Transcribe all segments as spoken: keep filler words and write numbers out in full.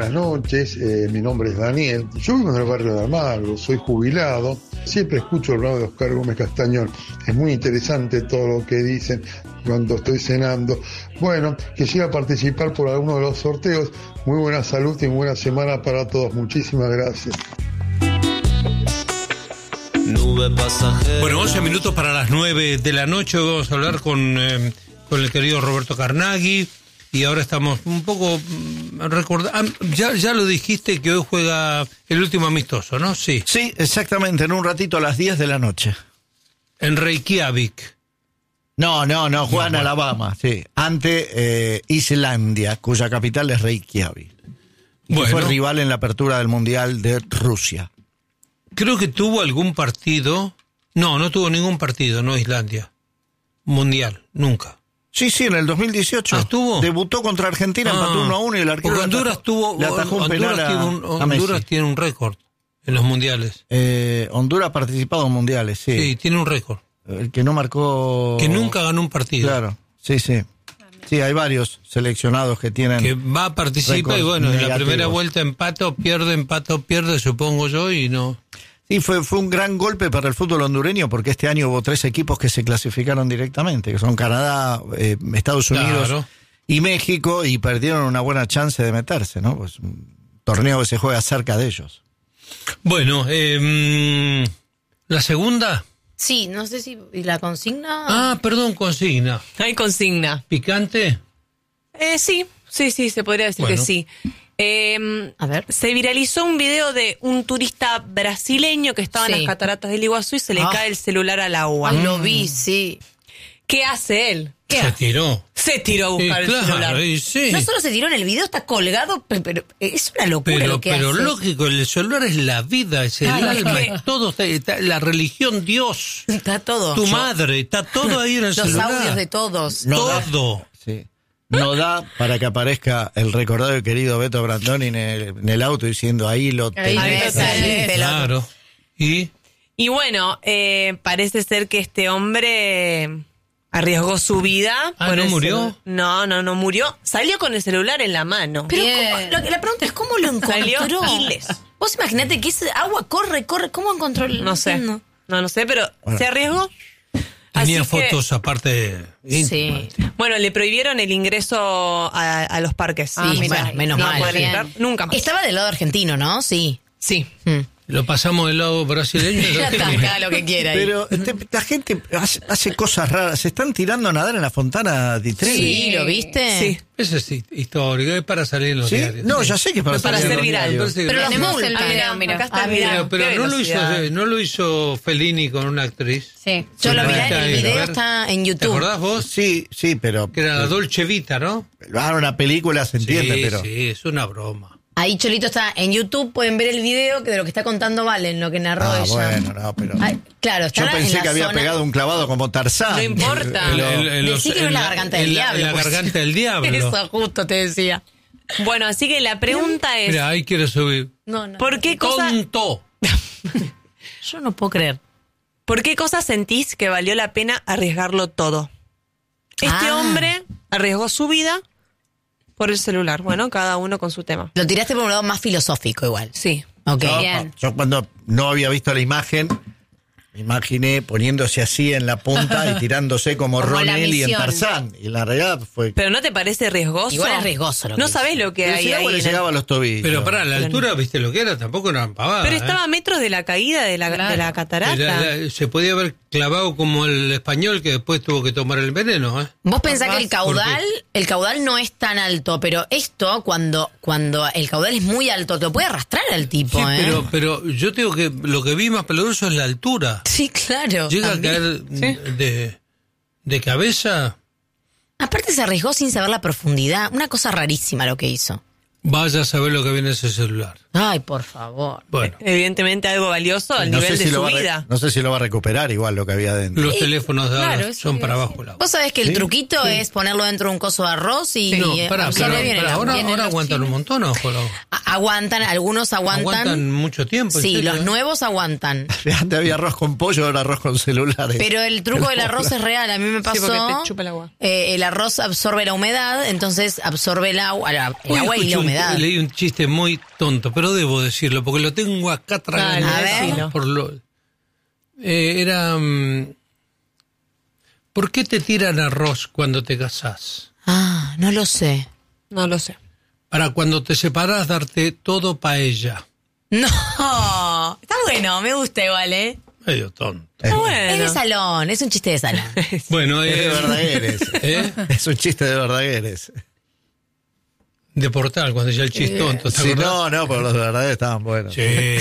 buenas noches, eh, mi nombre es Daniel, yo vivo en el barrio de Almagro, soy jubilado, siempre escucho el programa de Oscar Gómez Castañón, es muy interesante todo lo que dicen cuando estoy cenando. Bueno, quisiera participar por alguno de los sorteos, muy buena salud y buena semana para todos, muchísimas gracias. Bueno, once minutos para las nueve de la noche, vamos a hablar con, eh, con el querido Roberto Carnaghi. Y ahora estamos un poco recordando. Ya, ya lo dijiste que hoy juega el último amistoso, ¿no? Sí. Sí, exactamente, en un ratito a las diez de la noche. En Reykjavik. No, no, no, juega en Alabama, sí. Ante eh, Islandia, cuya capital es Reykjavik. Y bueno, fue rival en la apertura del Mundial de Rusia. Creo que tuvo algún partido. No, no tuvo ningún partido, no Islandia. Mundial, nunca. Sí, sí, en el dos mil dieciocho. ¿Ah, estuvo? Debutó contra Argentina, ah, empató uno a uno y el arquero Honduras tuvo, le atajó un Honduras penal tiene a, un, a Honduras tiene un récord en los mundiales. Eh, Honduras ha participado en mundiales, sí. Sí, tiene un récord. El que no marcó... Que nunca ganó un partido. Claro, sí, sí. Sí, hay varios seleccionados que tienen... Que va a participar y bueno, en la primera vuelta empato, pierde, empato, pierde, supongo yo, y no... Sí, fue, fue un gran golpe para el fútbol hondureño porque este año hubo tres equipos que se clasificaron directamente, que son Canadá, eh, Estados Unidos claro. y México, y perdieron una buena chance de meterse, ¿no? Pues un torneo que se juega cerca de ellos. Bueno, eh, ¿la segunda? Sí, no sé si... ¿Y la consigna? Ah, perdón, consigna. Hay consigna. ¿Picante? Eh, sí, sí, sí, se podría decir bueno. que sí. Eh, a ver, se viralizó un video de un turista brasileño que estaba sí. en las cataratas del Iguazú y se le ah. cae el celular al agua. Ay, lo vi, sí. ¿Qué hace él? ¿Qué se hace? tiró. Se tiró a buscar sí, el claro, celular. Sí. No solo se tiró en el video, está colgado, pero, pero es una locura pero, lo que pero hace. Pero lógico, el celular es la vida, es el Ay, alma, es todo, está, está, la religión, Dios. Está todo. Tu Yo. madre, está todo ahí en el Los celular. Los audios de todos. No todo. Da, sí. No da para que aparezca el recordado y querido Beto Brandoni en el, en el auto diciendo ahí lo tenés. Ahí lo tenés. Claro. ¿Y? Y bueno, eh, parece ser que este hombre arriesgó su vida. Ah, ¿no murió? No, no, no murió. Salió con el celular en la mano. Pero ¿cómo, lo, la pregunta es, ¿cómo lo encontró? Salió ileso. Vos imaginate que ese agua corre, corre. ¿Cómo encontró el...? No sé. No, no, no sé, pero bueno. se arriesgó. Tenía Así fotos que, aparte. Sí. Bueno, le prohibieron el ingreso a, a los parques. Sí, ah, bueno, menos no mal. Poder entrar nunca más. Estaba del lado argentino, ¿no? Sí. Sí. Mm. Lo pasamos del lado brasileño. Ya está, acá lo que quiera. Pero te, la gente hace, hace cosas raras. Se están tirando a nadar en la Fontana di Trevi. Sí, ¿lo viste? Sí. Eso es histórico, es para salir en los ¿Sí? diarios. No, sí. ya sé que es para, para salir ser viral. Pero lo tenemos el video, mira, acá está ah, el video. Pero, pero no, lo hizo, no lo hizo Fellini con una actriz. Sí, yo sí, lo miré, el ahí, video está en YouTube. ¿Te acordás vos? Sí, sí, pero... Que era la Dolce Vita, ¿no? Ah, una película, se entiende, sí, pero... Sí, es una broma. Ahí Cholito está en YouTube, pueden ver el video que de lo que está contando Valen, lo que narró ah, ella. bueno, no, pero... Ay, claro, está yo pensé en que había zona... pegado un clavado como Tarzán. No importa. El, el, el, Decí que no es la garganta del el, diablo. La pues. garganta del diablo. Eso justo te decía. Bueno, así que la pregunta es... Mira, ahí quiero subir. No, no. ¿Por qué cosa... ¡Tonto! Yo no puedo creer. ¿Por qué cosas sentís que valió la pena arriesgarlo todo? Este ah. hombre arriesgó su vida por el celular. Bueno, cada uno con su tema. Lo tiraste por un lado más filosófico igual. Sí. Ok. No, bien. Yo cuando no había visto la imagen, me imaginé poniéndose así en la punta y tirándose como, como Ronelli en Tarzán. Y la realidad fue... ¿Pero no te parece riesgoso? Igual es riesgoso lo que No hizo. sabés lo que Pero hay si el agua ahí. le llegaba a los tobillos. Pero para la Pero altura, no. ¿viste lo que era? Tampoco era pavada. Pero ¿eh? estaba a metros de la caída de la, Claro. de la catarata. La, la, se podía haber clavado como el español que después tuvo que tomar el veneno, ¿eh? Vos pensás que el caudal, Porque... el caudal no es tan alto, pero esto, cuando, cuando el caudal es muy alto, te lo puede arrastrar al tipo, Sí, ¿eh? pero, pero yo te digo que lo que vi más peligroso es la altura. Sí, claro. Llega también. a caer ¿Sí? de, de cabeza. Aparte se arriesgó sin saber la profundidad. Una cosa rarísima lo que hizo. Vaya a saber lo que viene ese celular. Ay, por favor. Bueno, Evidentemente algo valioso al no nivel sé de si lo su va a re- vida. No sé si lo va a recuperar igual lo que había dentro. los Sí, teléfonos de ahora claro, eso son iba para a abajo el agua. Vos sabés que el ¿Sí? truquito Sí. es ponerlo dentro de un coso de arroz y No, eh, pará, absorbe pará, bien el pará, agua. ahora, Vienen ahora los aguantan chinos. un montón, ojo. lo- A- Aguantan, algunos aguantan. Aguantan mucho tiempo. ¿en Sí, serio? los nuevos aguantan. Antes había arroz con pollo, ahora arroz con celulares. Pero el truco del arroz es real. A mí me Sí, pasó. porque te chupa el agua. eh, el arroz absorbe la humedad, entonces absorbe el agua, el Hoy agua y escuché la un edad. Leí un chiste muy tonto, pero debo decirlo, porque lo tengo acá tragando. A ver. Por lo, eh, era... Um, ¿Por qué te tiran arroz cuando te casás? Ah, no lo sé. No lo sé. Para cuando te separás darte todo paella. No, está bueno, me gusta igual, ¿eh? Medio tonto. Está bueno. Es de salón, es un chiste de salón. Bueno, Es de eh, Verdagueres. ¿eh? Es un chiste de Verdagueres. De Portal, cuando ya el chiste tonto. ¿te Sí, acordás? no, no, pero los de Verdagueres estaban buenos. Sí.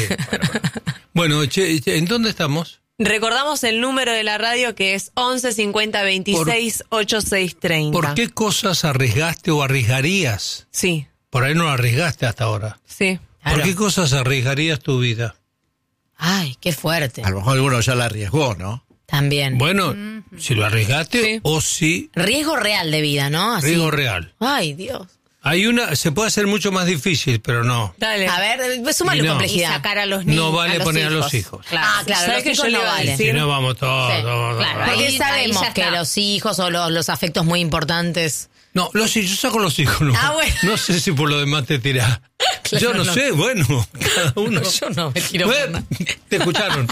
Bueno, che, che, ¿en dónde estamos? Recordamos el número de la radio que es once cincuenta veintiséis ochenta y seis treinta. ¿Por qué cosas arriesgaste o arriesgarías? Sí, Por ahí no lo arriesgaste hasta ahora. sí. Claro. ¿Por qué cosas arriesgarías tu vida? Ay, qué fuerte. A lo mejor alguno ya la arriesgó, ¿no? También. Bueno, si lo arriesgaste Sí. o si Riesgo real de vida, ¿no? Así. riesgo real. Ay, Dios. Hay una, se puede hacer mucho más difícil, pero no. Dale. A ver, súmale Y no. Y complejidad. sacar a los niños. No vale a los poner hijos. a los hijos. Claro. Ah, claro, ¿Sabes los que hijos yo le no iba a valen. decir? Si no vamos todos. Sí, todos, claro, todos. Porque Ahí- sabemos ahí ya que está. los hijos o los, los afectos muy importantes. No, los hijos, yo saco los hijos. No, Ah, bueno. no sé si por lo demás te tirás. Claro, yo no, no. sé, bueno, cada uno. Yo no me tiro por Bueno, nada. te escucharon.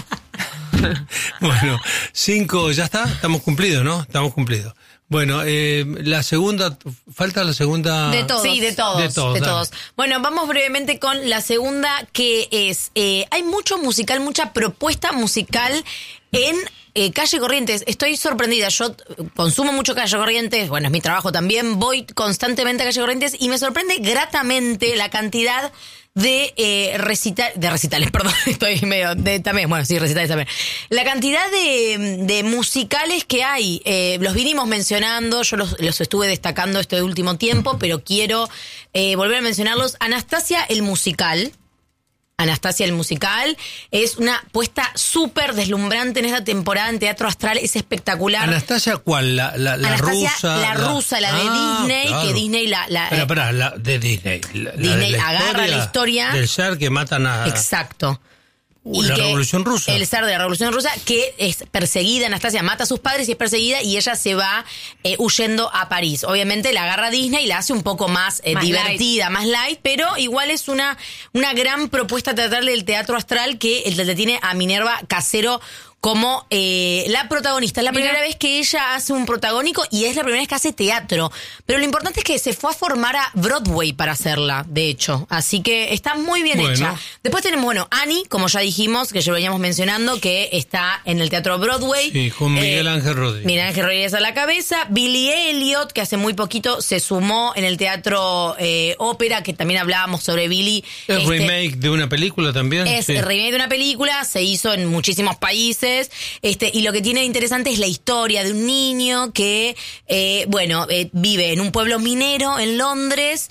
Bueno, cinco, ya está, estamos cumplidos, ¿no? Estamos cumplidos. Bueno, eh, la segunda, falta la segunda. De todos. Sí, de todos. De todos, de dale. todos. Bueno, vamos brevemente con la segunda, que es, eh, hay mucho musical, mucha propuesta musical en eh, Calle Corrientes. Estoy sorprendida, yo eh, consumo mucho Calle Corrientes, bueno, es mi trabajo también, voy constantemente a Calle Corrientes y me sorprende gratamente la cantidad de eh, recital, de recitales, perdón, estoy medio, de también, bueno, sí, recitales también. La cantidad de, de musicales que hay, eh, los vinimos mencionando, yo los, los estuve destacando este último tiempo, pero quiero eh, volver a mencionarlos. Anastasia el musical. Anastasia el musical es una puesta súper deslumbrante en esta temporada en Teatro Astral, es espectacular. ¿Anastasia cuál? ¿La, la, la Anastasia, rusa? la rusa, la de Ah, Disney, claro. que Disney la... la Espera, espera, la de Disney. La, la Disney de la agarra la historia. Del zar que matan a... Exacto. Uh, la que Revolución Rusa. El zar de la Revolución Rusa, que es perseguida, Anastasia mata a sus padres y es perseguida y ella se va eh, huyendo a París. Obviamente la agarra Disney y la hace un poco más, eh, Más divertida, más light, pero igual es una, una gran propuesta teatral del Teatro Astral que el te tiene a Minerva Casero como eh, la protagonista. Es la Mira. primera vez que ella hace un protagónico y es la primera vez que hace teatro. Pero lo importante es que se fue a formar a Broadway para hacerla, de hecho. Así que está muy bien Bueno. hecha. Después tenemos, bueno, Annie, como ya dijimos, que ya lo veníamos mencionando, que está en el Teatro Broadway. Sí, con Miguel Eh, Ángel Rodríguez. Miguel Ángel Rodríguez a la cabeza. Billy Elliot, que hace muy poquito se sumó en el Teatro eh, Ópera, que también hablábamos sobre Billy. ¿Es Este, remake de una película también? es Sí. el remake de una película, se hizo en muchísimos países, este, y lo que tiene de interesante es la historia de un niño que, eh, bueno, eh, vive en un pueblo minero en Londres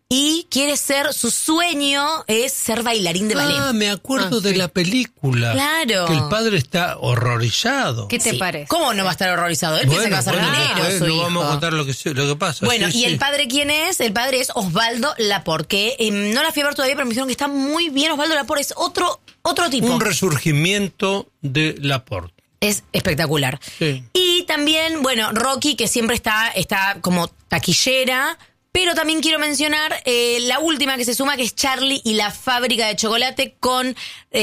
y quiere ser, su sueño es ser bailarín de ballet. Ah, me acuerdo Ah, de sí. la película. Claro. Que el padre está horrorizado. ¿Qué te Sí. parece? ¿Cómo no va a estar horrorizado? Él piensa que va a ser bueno, minero, después su no hijo. vamos a contar lo que, se- lo que pasa. Bueno, sí, ¿y sí. el padre quién es? El padre es Osvaldo Laporte, que eh, no la fui a ver todavía, pero me dijeron que está muy bien. Osvaldo Laporte es otro, otro tipo. Un resurgimiento de Laporte. Es espectacular. Sí. Y también, bueno, Rocky, que siempre está, está como taquillera, pero también quiero mencionar eh, la última que se suma, que es Charlie y la fábrica de chocolate con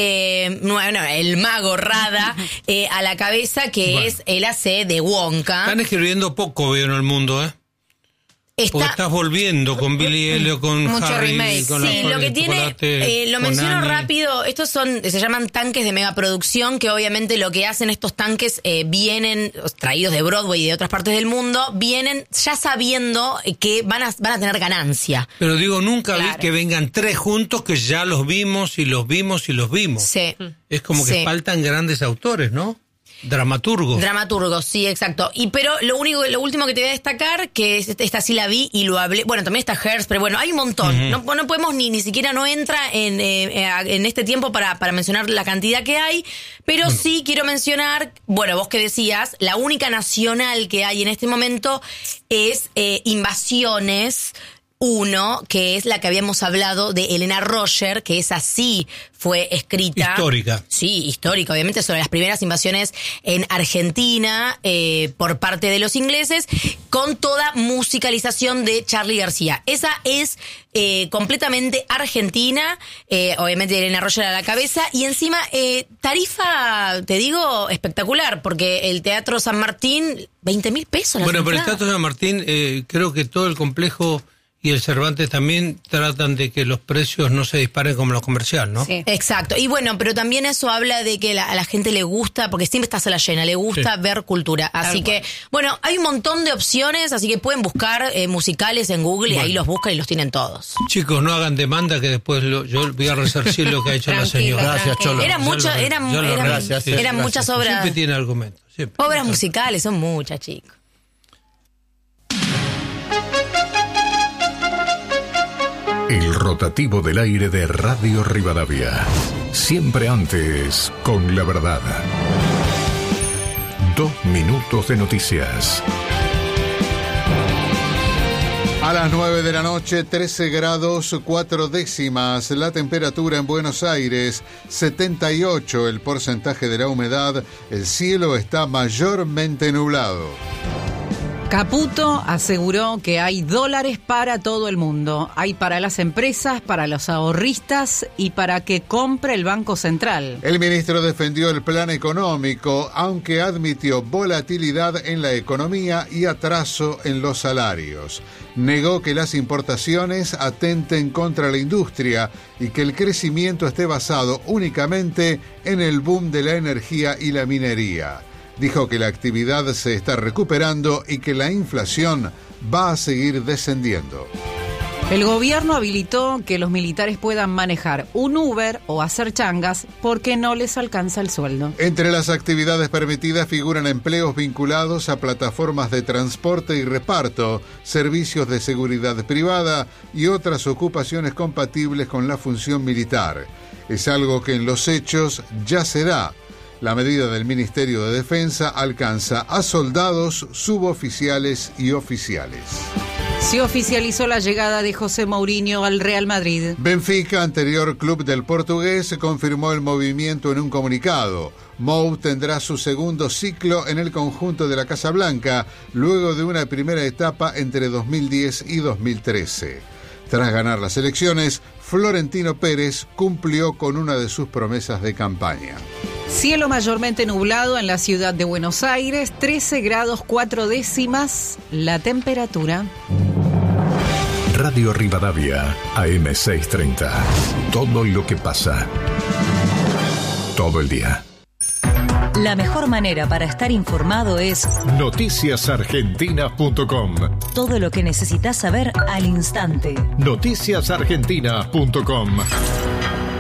eh, bueno, el mago Rada eh, a la cabeza, que Bueno. es el A C de Wonka. Están escribiendo poco, veo en el mundo, ¿eh? Porque Está, estás volviendo con Billy Elliot, con Mucho Harry, remake. con la Sí, lo fábrica que de tiene, chocolate, eh, lo con menciono Annie. rápido, estos son, se llaman tanques de megaproducción, que obviamente lo que hacen estos tanques eh, vienen, traídos de Broadway y de otras partes del mundo, vienen ya sabiendo eh, que van a, van a tener ganancia. Pero digo, nunca Claro. vi que vengan tres juntos que ya los vimos y los vimos y los vimos. Sí. Es como que Sí. faltan grandes autores, ¿no? Dramaturgos. Dramaturgos, sí, exacto. Y pero lo único, lo último que te voy a destacar, que es- esta sí la vi y lo hablé, bueno, también está Hairspray, bueno, hay un montón. no, no podemos ni, ni siquiera no entra en, eh, eh, en este tiempo para, para mencionar la cantidad que hay, pero sí quiero mencionar, bueno, vos que decías, la única nacional que hay en este momento es eh, Invasiones. Uno, que es la que habíamos hablado de Elena Roger, que esa sí fue escrita. Histórica. Sí, histórica, obviamente, sobre las primeras invasiones en Argentina eh, por parte de los ingleses, con toda musicalización de Charly García. Esa es eh, completamente argentina, eh, obviamente Elena Roger a la cabeza, y encima eh, tarifa, te digo, espectacular, porque el Teatro San Martín, veinte mil pesos. Bueno, pero el Teatro San Martín, eh, creo que todo el complejo y el Cervantes también tratan de que los precios no se disparen como los comerciales, ¿no? Sí. Exacto. Y bueno, pero también eso habla de que la, a la gente le gusta, porque siempre está sala llena, le gusta sí. ver cultura. Así Tal que, cual. bueno, hay un montón de opciones, así que pueden buscar eh, musicales en Google bueno. y ahí los buscan y los tienen todos. Chicos, no hagan demanda que después lo, yo voy a resarcir lo que ha hecho la señora. Gracias, Cholo. Eran, mucha, eran, eran, gracias, sí, eran gracias. muchas obras. Siempre tiene argumentos. Siempre. Obras musicales, son muchas, chicos. El rotativo del aire de Radio Rivadavia. Siempre antes, con la verdad. Dos minutos de noticias. A las nueve de la noche, trece grados, cuatro décimas. La temperatura en Buenos Aires, setenta y ocho el porcentaje de la humedad. El cielo está mayormente nublado. Caputo aseguró que hay dólares para todo el mundo. Hay para las empresas, para los ahorristas y para que compre el Banco Central. El ministro defendió el plan económico, aunque admitió volatilidad en la economía y atraso en los salarios. Negó que las importaciones atenten contra la industria y que el crecimiento esté basado únicamente en el boom de la energía y la minería. Dijo que la actividad se está recuperando y que la inflación va a seguir descendiendo. El gobierno habilitó que los militares puedan manejar un Uber o hacer changas porque no les alcanza el sueldo. Entre las actividades permitidas figuran empleos vinculados a plataformas de transporte y reparto, servicios de seguridad privada y otras ocupaciones compatibles con la función militar. Es algo que en los hechos ya se da. La medida del Ministerio de Defensa alcanza a soldados, suboficiales y oficiales. Se oficializó la llegada de José Mourinho al Real Madrid. Benfica, anterior club del portugués, confirmó el movimiento en un comunicado. Mou tendrá su segundo ciclo en el conjunto de la Casa Blanca, luego de una primera etapa entre dos mil diez y dos mil trece. Tras ganar las elecciones, Florentino Pérez cumplió con una de sus promesas de campaña. Cielo mayormente nublado en la ciudad de Buenos Aires, trece grados cuatro décimas la temperatura. Radio Rivadavia, A M seiscientos treinta. Todo lo que pasa. Todo el día. La mejor manera para estar informado es noticias argentinas punto com. Todo lo que necesitas saber al instante. noticias argentinas punto com.